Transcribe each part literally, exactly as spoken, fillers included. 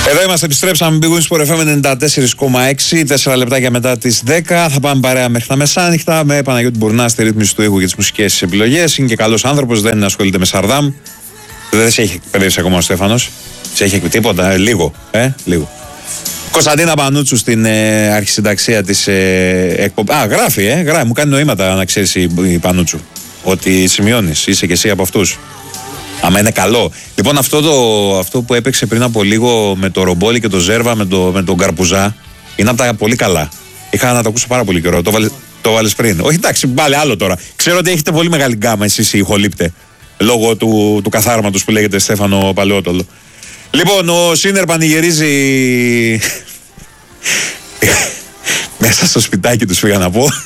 Εδώ είμαστε, επιστρέψαμε. Big Win Sport εφ εμ ενενήντα τέσσερα κόμμα έξι, τέσσερα λεπτάκια μετά τις δέκα. Θα πάμε παρέα μέχρι τα μεσάνυχτα με Παναγιώτη Μπουρνά στη ρύθμιση του ήχου και τις μουσικές επιλογές. Είναι και καλός άνθρωπος, δεν ασχολείται με Σαρδάμ. Δεν σε έχει εκπαιδεύσει ακόμα ο Στέφανος. Σε έχει εκπαιδεύσει τίποτα, ε, λίγο. Ε, λίγο. Κωνσταντίνα Πανούτσου στην ε, αρχισυνταξία της ε, εκπομπής. Α, γράφει, ε, γράφει. Μου κάνει νοήματα να ξέρεις η, η Πανούτσου. Ότι σημειώνεις, είσαι και εσύ από αυτούς. Άμα είναι καλό. Λοιπόν, αυτό, το, αυτό που έπαιξε πριν από λίγο με το Ρομπόλι και το Ζέρβα, με, το, με τον Καρπουζά, είναι από τα πολύ καλά. Είχα να το ακούσω πάρα πολύ καιρό. Το, βάλε, το βάλες πριν. Όχι, εντάξει, πάλι άλλο τώρα. Ξέρω ότι έχετε πολύ μεγάλη γκάμα εσείς οι ηχολήπτε. Λόγω του, του καθάρματος που λέγεται Στέφανο Παλαιότολο. Λοιπόν, ο Σίνερ πανηγυρίζει. Μέσα στο σπιτάκι τους πήγα να πω.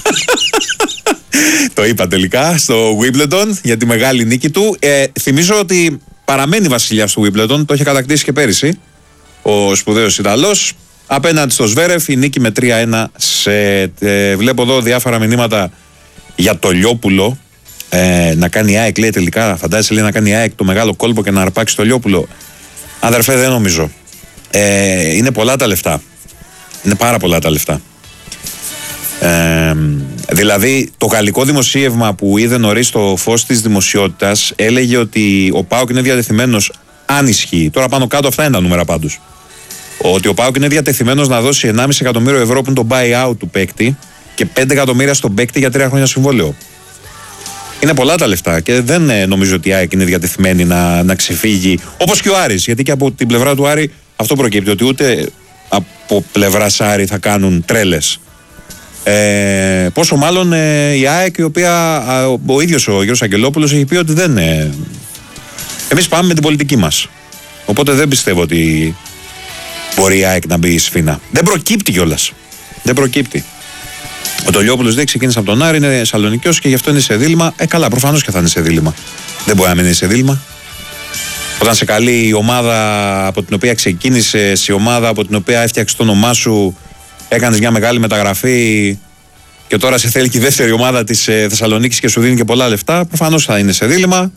Το είπα τελικά στο Wimbledon για τη μεγάλη νίκη του. Ε, θυμίζω ότι παραμένει βασιλιάς του Wimbledon, το είχε κατακτήσει και πέρυσι ο σπουδαίος Ιταλός. Απέναντι στο Σβέρεφ, η νίκη με τρία ένα σετ. Ε, βλέπω εδώ διάφορα μηνύματα για το Λιόπουλο. Ε, να κάνει η ΑΕΚ, λέει τελικά. Φαντάζεσαι, λέει, να κάνει η ΑΕΚ το μεγάλο κόλπο και να αρπάξει το Λιόπουλο. Αδερφέ, δεν νομίζω. Ε, είναι πολλά τα λεφτά. Είναι πάρα πολλά τα λεφτά. Ε, δηλαδή το γαλλικό δημοσίευμα που είδε νωρίς το φως της δημοσιότητας έλεγε ότι ο ΠΑΟΚ είναι διατεθειμένος, αν ισχύει, τώρα πάνω κάτω αυτά είναι τα νούμερα πάντως, ότι ο ΠΑΟΚ είναι διατεθειμένος να δώσει ενάμιση εκατομμύριο ευρώ που είναι το buy-out του παίκτη και πέντε εκατομμύρια στον παίκτη για τρία χρόνια συμβόλαιο. Είναι πολλά τα λεφτά και δεν ε, νομίζω ότι η ΑΕΚ είναι διατεθειμένη να, να ξεφύγει, όπως και ο Άρης, γιατί και από την πλευρά του Άρη αυτό προκύπτει, ότι ούτε από πλευρά Άρη θα κάνουν τρέλες. Ε, πόσο μάλλον ε, η ΑΕΚ, η οποία α, ο ίδιος ο Γιώργος Αγγελόπουλος έχει πει ότι δεν. Ε, εμείς πάμε με την πολιτική μας. Οπότε δεν πιστεύω ότι μπορεί η ΑΕΚ να μπει η σφήνα. Δεν προκύπτει κιόλας. Δεν προκύπτει. Ο Τολιόπουλος δεν ξεκίνησε από τον Άρη, είναι Σαλονικιός και γι' αυτό είναι σε δίλημμα. Ε, καλά, προφανώς και θα είναι σε δίλημμα. Δεν μπορεί να μην είναι σε δίλημμα. Όταν σε καλεί η ομάδα από την οποία ξεκίνησε, η ομάδα από την οποία έφτιαξε το όνομά σου, έκανες μια μεγάλη μεταγραφή και τώρα σε θέλει και η δεύτερη ομάδα της ε, Θεσσαλονίκης και σου δίνει και πολλά λεφτά, προφανώς θα είναι σε δίλημμα.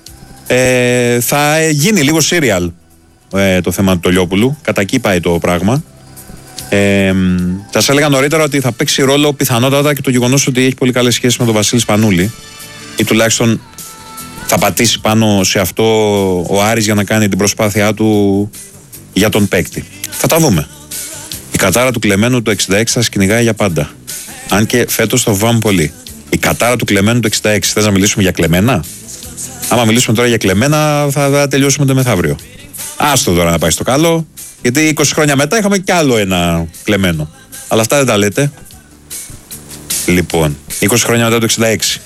Ε, θα γίνει λίγο σύριαλ ε, το θέμα του Τολιόπουλου. Κατά εκεί πάει το πράγμα. Ε, σας έλεγα νωρίτερα ότι θα παίξει ρόλο πιθανότατα και το γεγονός ότι έχει πολύ καλές σχέσεις με τον Βασίλη Σπανούλη, ή τουλάχιστον θα πατήσει πάνω σε αυτό ο Άρης για να κάνει την προσπάθειά του για τον παίκτη. Θα τα δούμε. Η κατάρα του Κλεμένου του εξήντα έξι θα σκυνηγάει για πάντα. Αν και φέτος το φοβάμαι πολύ. Η κατάρα του Κλεμένου του εξήντα έξι. Θες να μιλήσουμε για Κλεμένα? Άμα μιλήσουμε τώρα για Κλεμένα, θα, θα τελειώσουμε το μεθαύριο. Άστο τώρα να πάει στο καλό, γιατί είκοσι χρόνια μετά είχαμε κι άλλο ένα Κλεμένο. Αλλά αυτά δεν τα λέτε. Λοιπόν, είκοσι χρόνια μετά το εξήντα έξι.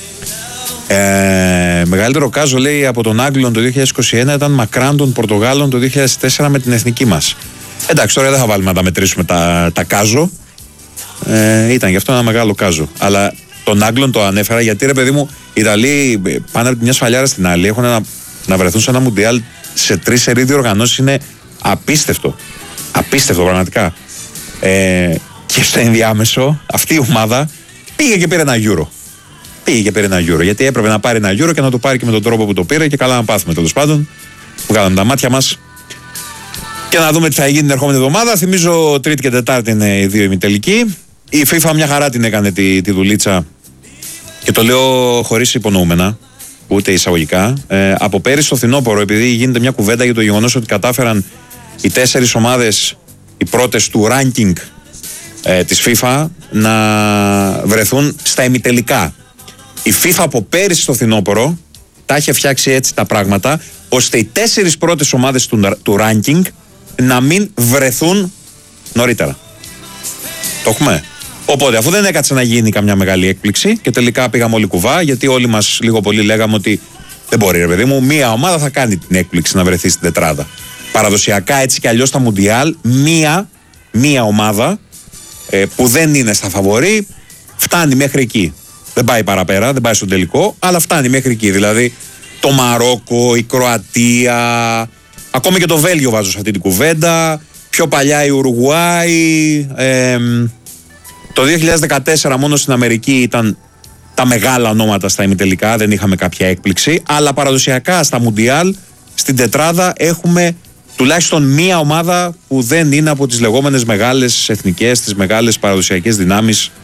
Ε, μεγαλύτερο κάζο, λέει, από τον Άγγλων το δύο χιλιάδες είκοσι ένα ήταν μακράν των Πορτογάλων το δύο χιλιάδες τέσσερα με την εθνική μας. Εντάξει, τώρα δεν θα βάλουμε να τα μετρήσουμε τα, τα κάζο. Ε, ήταν γι' αυτό ένα μεγάλο κάζο. Αλλά τον Άγγλων το ανέφερα γιατί, ρε παιδί μου, οι Ιταλοί πάνε από τη μια σφαλιάρα στην άλλη. Έχουν να, να βρεθούν σε ένα Μουντιάλ σε τρεις σερί διοργανώσεις. Είναι απίστευτο. Απίστευτο πραγματικά. Ε, και στο ενδιάμεσο αυτή η ομάδα πήγε και πήρε ένα Euro. Πήγε και πήρε ένα Euro. Γιατί έπρεπε να πάρει ένα Euro και να το πάρει και με τον τρόπο που το πήρε. Και καλά να πάθουμε τέλος πάντων. Βγάλαμε τα μάτια μας. Και να δούμε τι θα γίνει την ερχόμενη εβδομάδα. Θυμίζω Τρίτη και Τετάρτη είναι οι δύο ημιτελικοί. Η FIFA μια χαρά την έκανε τη, τη δουλίτσα. Και το λέω χωρίς υπονοούμενα, ούτε εισαγωγικά. Ε, από πέρυσι στο φθινόπωρο, επειδή γίνεται μια κουβέντα για το γεγονός ότι κατάφεραν οι τέσσερις ομάδες, οι πρώτες του ranking ε, της FIFA, να βρεθούν στα ημιτελικά. Η FIFA από πέρυσι στο φθινόπωρο τα είχε φτιάξει έτσι τα πράγματα, ώστε οι τέσσερις πρώτες ομάδες του, του ranking να μην βρεθούν νωρίτερα. Το έχουμε. Οπότε, αφού δεν έκατσε να γίνει καμιά μεγάλη έκπληξη και τελικά πήγαμε όλοι κουβά, γιατί όλοι μας λίγο πολύ λέγαμε ότι δεν μπορεί, ρε παιδί μου, μία ομάδα θα κάνει την έκπληξη να βρεθεί στην τετράδα. Παραδοσιακά, έτσι κι αλλιώς στα Μουντιάλ, μία, μία ομάδα ε, που δεν είναι στα φαβορί φτάνει μέχρι εκεί. Δεν πάει παραπέρα, δεν πάει στον τελικό, αλλά φτάνει μέχρι εκεί. Δηλαδή, το Μαρόκο, η Κροατία, ακόμη και το Βέλγιο βάζω σε αυτή την κουβέντα, πιο παλιά η Ουρουγουάη. Ε, το δύο χιλιάδες δεκατέσσερα μόνο στην Αμερική ήταν τα μεγάλα ονόματα στα ημιτελικά, δεν είχαμε κάποια έκπληξη, αλλά παραδοσιακά στα Μουντιάλ στην τετράδα έχουμε τουλάχιστον μία ομάδα που δεν είναι από τις λεγόμενες μεγάλες εθνικές, τις μεγάλες παραδοσιακές δυνάμεις